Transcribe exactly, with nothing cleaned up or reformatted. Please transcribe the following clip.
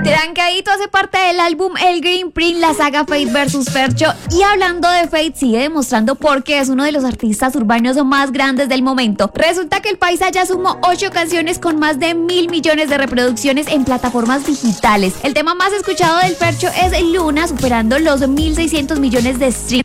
Trancadito hace parte del álbum El Green Print, la saga Fate versus Fercho. Y hablando de Fate, sigue demostrando por qué es uno de los artistas urbanos más grandes del momento. Resulta que el paisa ya sumó ocho canciones con más de mil millones de reproducciones en plataformas digitales. El tema más escuchado del Fercho es Luna, superando los mil seiscientos millones de streams.